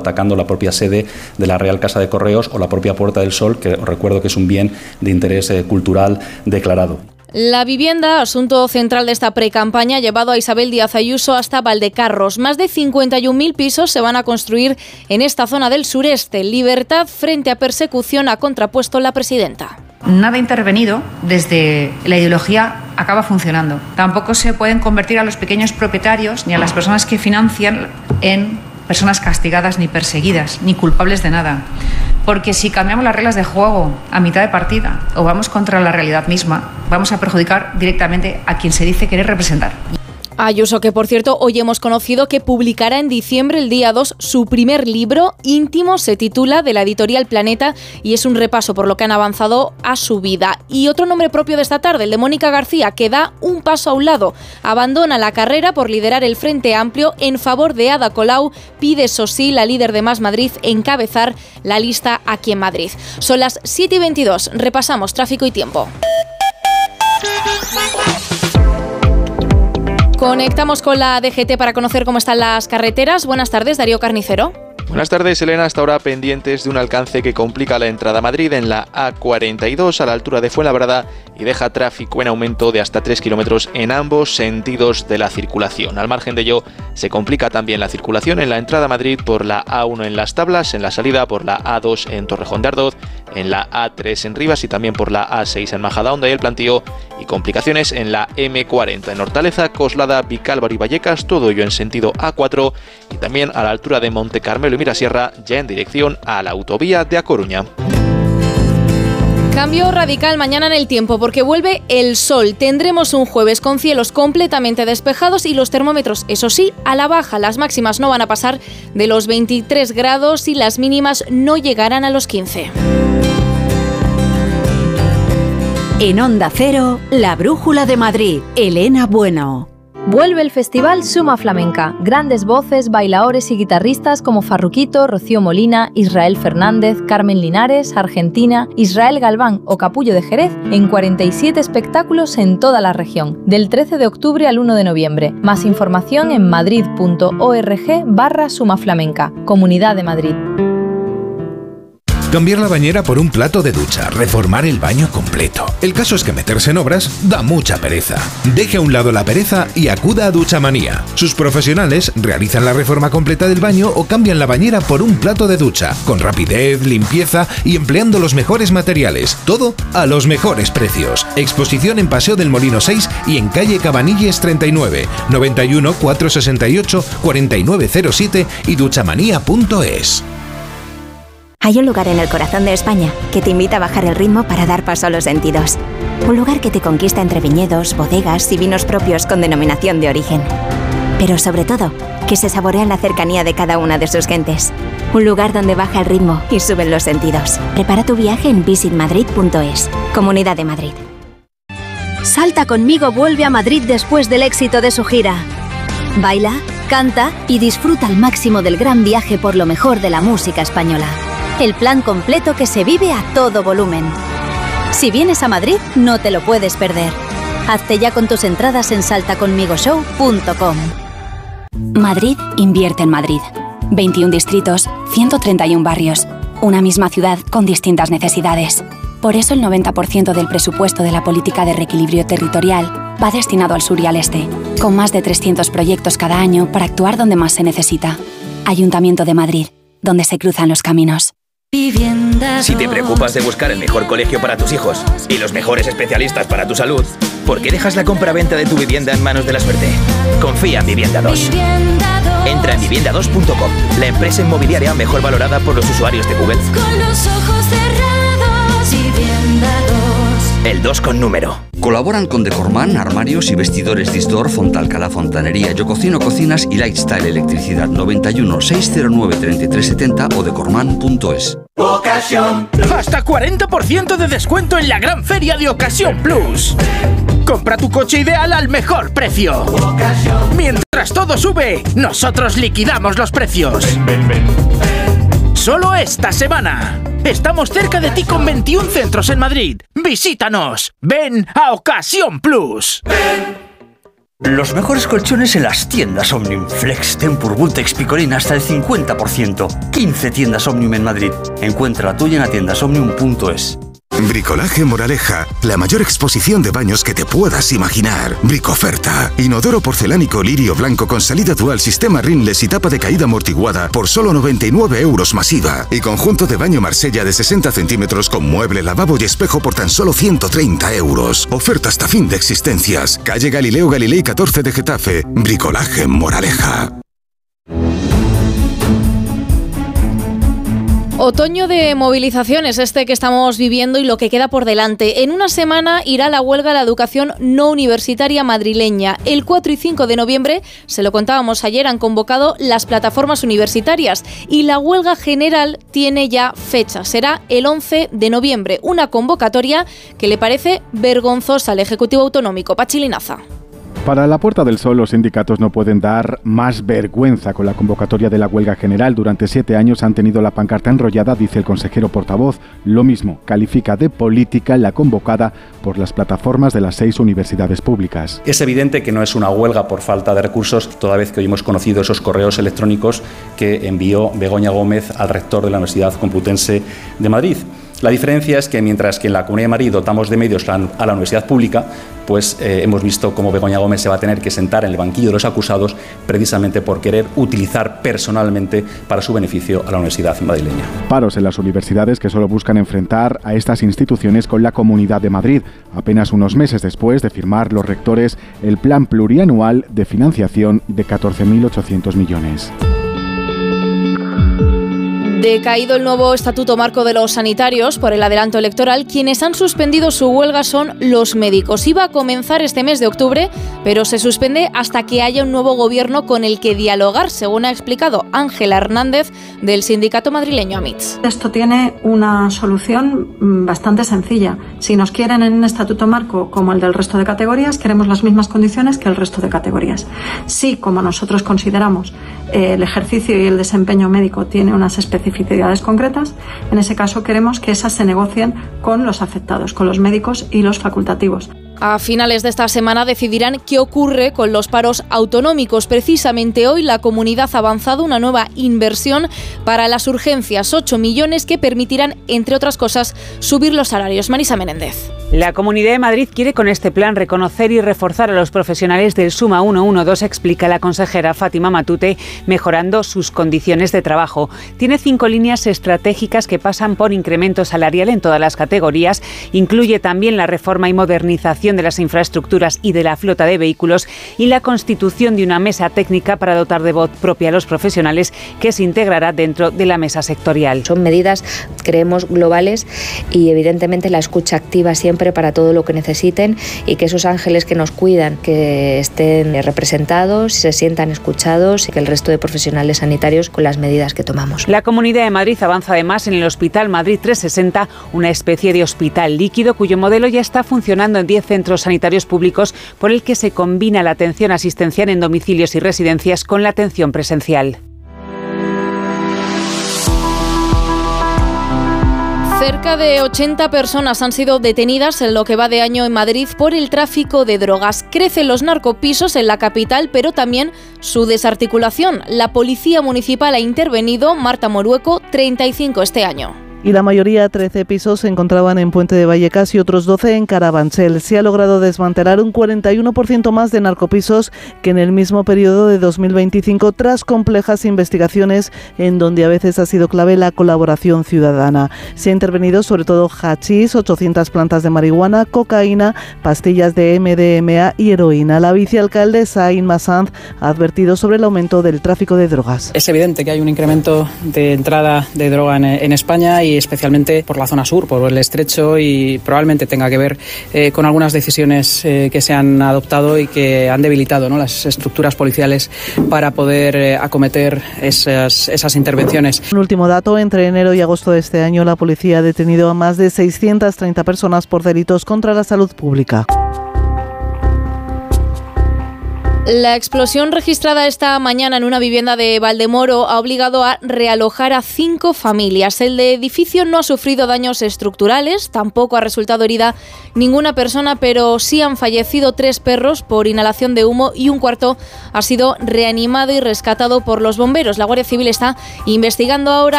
atacando la propia sede de la Real Casa de Correos o la propia Puerta del Sol, que os recuerdo que es un bien de interés cultural declarado. La vivienda, asunto central de esta precampaña, ha llevado a Isabel Díaz Ayuso hasta Valdecarros. Más de 51.000 pisos se van a construir en esta zona del sureste. Libertad frente a persecución, ha contrapuesto la presidenta. Nada intervenido desde la ideología acaba funcionando. Tampoco se pueden convertir a los pequeños propietarios ni a las personas que financian en personas castigadas ni perseguidas, ni culpables de nada. Porque si cambiamos las reglas de juego a mitad de partida o vamos contra la realidad misma, vamos a perjudicar directamente a quien se dice querer representar. Ayuso, que por cierto hoy hemos conocido que publicará en diciembre, el día 2, su primer libro, Íntimo, se titula, de la editorial Planeta, y es un repaso por lo que han avanzado a su vida. Y otro nombre propio de esta tarde, el de Mónica García, que da un paso a un lado, abandona la carrera por liderar el Frente Amplio en favor de Ada Colau, pide, eso sí, la líder de Más Madrid, encabezar la lista aquí en Madrid. Son las 7:22, repasamos tráfico y tiempo. Conectamos con la DGT para conocer cómo están las carreteras. Buenas tardes, Darío Carnicero. Buenas tardes, Elena. Hasta ahora pendientes de un alcance que complica la entrada a Madrid en la A42 a la altura de Fuenlabrada y deja tráfico en aumento de hasta 3 kilómetros en ambos sentidos de la circulación. Al margen de ello, se complica también la circulación en la entrada a Madrid por la A1 en Las Tablas, en la salida por la A2 en Torrejón de Ardoz, en la A3 en Rivas y también por la A6 en Majadahonda y El Plantío, y complicaciones en la M40 en Hortaleza, Coslada, Vicálvaro y Vallecas, todo ello en sentido A4 y también a la altura de Monte Carmelo y Mirasierra, ya en dirección a la autovía de A Coruña. Cambio radical mañana en el tiempo porque vuelve el sol. Tendremos un jueves con cielos completamente despejados y los termómetros, eso sí, a la baja. Las máximas no van a pasar de los 23 grados y las mínimas no llegarán a los 15. En Onda Cero, la Brújula de Madrid, Elena Bueno. Vuelve el Festival Suma Flamenca. Grandes voces, bailaores y guitarristas como Farruquito, Rocío Molina, Israel Fernández, Carmen Linares, Argentina, Israel Galván o Capullo de Jerez en 47 espectáculos en toda la región, del 13 de octubre al 1 de noviembre. Más información en madrid.org/sumaflamenca. Comunidad de Madrid. Cambiar la bañera por un plato de ducha, reformar el baño completo. El caso es que meterse en obras da mucha pereza. Deje a un lado la pereza y acuda a Duchamanía. Sus profesionales realizan la reforma completa del baño o cambian la bañera por un plato de ducha, con rapidez, limpieza y empleando los mejores materiales. Todo a los mejores precios. Exposición en Paseo del Molino 6 y en calle Cabanilles 39, 91 468 4907 y duchamanía.es. Hay un lugar en el corazón de España que te invita a bajar el ritmo para dar paso a los sentidos. Un lugar que te conquista entre viñedos, bodegas y vinos propios con denominación de origen. Pero sobre todo, que se saborea la cercanía de cada una de sus gentes. Un lugar donde baja el ritmo y suben los sentidos. Prepara tu viaje en visitmadrid.es. Comunidad de Madrid. Salta conmigo vuelve a Madrid después del éxito de su gira. Baila, canta y disfruta al máximo del gran viaje por lo mejor de la música española. El plan completo que se vive a todo volumen. Si vienes a Madrid, no te lo puedes perder. Hazte ya con tus entradas en saltaconmigoshow.com. Madrid invierte en Madrid. 21 distritos, 131 barrios. Una misma ciudad con distintas necesidades. Por eso el 90% del presupuesto de la política de reequilibrio territorial va destinado al sur y al este, con más de 300 proyectos cada año para actuar donde más se necesita. Ayuntamiento de Madrid, donde se cruzan los caminos. Si te preocupas de buscar el mejor colegio para tus hijos y los mejores especialistas para tu salud, ¿por qué dejas la compra-venta de tu vivienda en manos de la suerte? Confía en Vivienda 2. Entra en vivienda2.com, la empresa inmobiliaria mejor valorada por los usuarios de Google. Con los ojos cerrados, Vivienda 2. El 2 con número. Colaboran con Decorman, armarios y vestidores Disdor, Fontalcala Fontanería, Yo Cocino Cocinas y Lifestyle Electricidad. 91 609 3370 o decorman.es. Ocasión. Hasta 40% de descuento en la gran feria de Ocasión Plus. Compra tu coche ideal al mejor precio. Mientras todo sube, nosotros liquidamos los precios. Solo esta semana. Estamos cerca de ti con 21 centros en Madrid. Visítanos. Ven a Ocasión Plus. Los mejores colchones en las tiendas Omnium. Flex, Tempur, Vultex, Picolín hasta el 50%. 15 tiendas Omnium en Madrid. Encuentra la tuya en atiendasomnium.es. Bricolaje Moraleja, la mayor exposición de baños que te puedas imaginar. Bricoferta, inodoro porcelánico lirio blanco con salida dual, sistema rinless y tapa de caída amortiguada por solo 99 € masiva. Y conjunto de baño Marsella de 60 centímetros con mueble, lavabo y espejo por tan solo 130 €. Oferta hasta fin de existencias. Calle Galileo Galilei 14 de Getafe. Bricolaje Moraleja. Otoño de movilizaciones este que estamos viviendo y lo que queda por delante. En una semana irá la huelga a la educación no universitaria madrileña. El 4 y 5 de noviembre, se lo contábamos ayer, han convocado las plataformas universitarias y la huelga general tiene ya fecha. Será el 11 de noviembre, una convocatoria que le parece vergonzosa al Ejecutivo Autonómico. Pachi Linaza. Para la Puerta del Sol, los sindicatos no pueden dar más vergüenza con la convocatoria de la huelga general. Durante 7 años han tenido la pancarta enrollada, dice el consejero portavoz. Lo mismo, califica de política la convocada por las plataformas de las 6 universidades públicas. Es evidente que no es una huelga por falta de recursos, toda vez que hoy hemos conocido esos correos electrónicos que envió Begoña Gómez al rector de la Universidad Complutense de Madrid. La diferencia es que mientras que en la Comunidad de Madrid dotamos de medios a la universidad pública, pues hemos visto cómo Begoña Gómez se va a tener que sentar en el banquillo de los acusados precisamente por querer utilizar personalmente para su beneficio a la universidad madrileña. Paros en las universidades que solo buscan enfrentar a estas instituciones con la Comunidad de Madrid, apenas unos meses después de firmar los rectores el plan plurianual de financiación de 14.800 millones. Decaído el nuevo Estatuto Marco de los Sanitarios por el adelanto electoral, quienes han suspendido su huelga son los médicos. Iba a comenzar este mes de octubre, pero se suspende hasta que haya un nuevo gobierno con el que dialogar, según ha explicado Ángela Hernández del sindicato madrileño AMITS. Esto tiene una solución bastante sencilla. Si nos quieren en un Estatuto Marco como el del resto de categorías, queremos las mismas condiciones que el resto de categorías. Si, como nosotros consideramos, el ejercicio y el desempeño médico tiene unas especificidades concretas, en ese caso queremos que esas se negocien con los afectados, con los médicos y los facultativos. A finales de esta semana decidirán qué ocurre con los paros autonómicos. Precisamente hoy la comunidad ha avanzado una nueva inversión para las urgencias, 8 millones que permitirán, entre otras cosas, subir los salarios. Marisa Menéndez. La Comunidad de Madrid quiere con este plan reconocer y reforzar a los profesionales del Suma 112, explica la consejera Fátima Matute, mejorando sus condiciones de trabajo. Tiene 5 líneas estratégicas que pasan por incremento salarial en todas las categorías. Incluye también la reforma y modernización de las infraestructuras y de la flota de vehículos y la constitución de una mesa técnica para dotar de voz propia a los profesionales que se integrará dentro de la mesa sectorial. Son medidas, creemos, globales y evidentemente la escucha activa siempre para todo lo que necesiten y que esos ángeles que nos cuidan, que estén representados, se sientan escuchados y que el resto de profesionales sanitarios con las medidas que tomamos. La Comunidad de Madrid avanza además en el Hospital Madrid 360, una especie de hospital líquido cuyo modelo ya está funcionando en 10 centros sanitarios públicos, por el que se combina la atención asistencial en domicilios y residencias con la atención presencial. Cerca de 80 personas han sido detenidas en lo que va de año en Madrid por el tráfico de drogas. Crecen los narcopisos en la capital, pero también su desarticulación. La Policía Municipal ha intervenido, Marta Morueco, 35 este año. Y la mayoría, 13 pisos, se encontraban en Puente de Vallecas y otros 12 en Carabanchel. Se ha logrado desmantelar un 41% más de narcopisos que en el mismo periodo de 2025, tras complejas investigaciones en donde a veces ha sido clave la colaboración ciudadana. Se ha intervenido sobre todo hachís, 800 plantas de marihuana, cocaína, pastillas de MDMA y heroína. La vicealcalde Inma Sanz ha advertido sobre el aumento del tráfico de drogas. Es evidente que hay un incremento de entrada de droga en España y especialmente por la zona sur, por el estrecho, y probablemente tenga que ver con algunas decisiones que se han adoptado y que han debilitado, ¿no?, las estructuras policiales para poder acometer esas intervenciones. Un último dato, entre enero y agosto de este año la policía ha detenido a más de 630 personas por delitos contra la salud pública. La explosión registrada esta mañana en una vivienda de Valdemoro ha obligado a realojar a 5 familias. El edificio no ha sufrido daños estructurales, tampoco ha resultado herida ninguna persona, pero sí han fallecido 3 perros por inhalación de humo y un cuarto ha sido reanimado y rescatado por los bomberos. La Guardia Civil está investigando ahora